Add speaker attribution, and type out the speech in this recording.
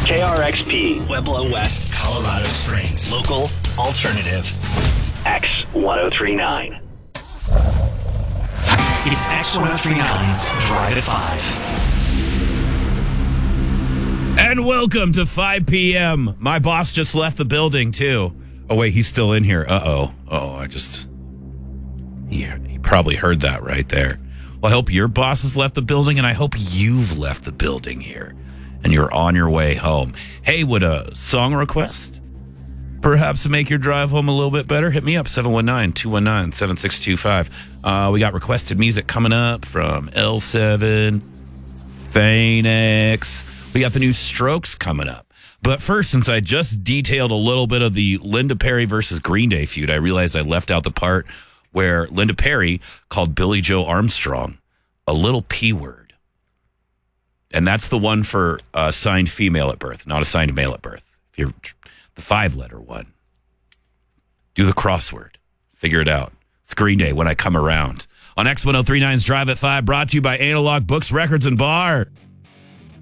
Speaker 1: KRXP,
Speaker 2: Pueblo West, Colorado Springs. Local, alternative.
Speaker 1: X1039.
Speaker 2: It's X1039's Drive at 5.
Speaker 3: And welcome to 5 p.m. My boss just left the building, too. Oh, wait, he's still in here. He probably heard that right there. Well, I hope your boss has left the building, and I hope you've left the building here, and you're on your way home. Hey, would a song request perhaps make your drive home a little bit better? Hit me up, 719-219-7625. We got requested music coming up from L7, Phoenix. We got the new Strokes coming up. But first, since I just detailed a little bit of the Linda Perry versus Green Day feud, I realized I left out the part where Linda Perry called Billie Joe Armstrong a little P word. And that's the one for assigned female at birth, not assigned male at birth. If you're the 5-letter one. Do the crossword. Figure it out. It's Green Day when I come around. On X1039's Drive at 5, brought to you by Analog Books, Records, and Bar.